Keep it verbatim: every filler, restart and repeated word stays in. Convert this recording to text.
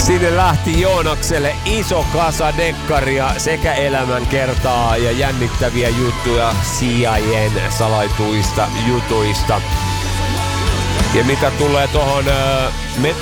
Sinne lähti Joonakselle iso kasa dekkaria sekä elämänkertaa ja jännittäviä juttuja C I A:n salaituista jutuista. Ja mitä tulee tohon äh,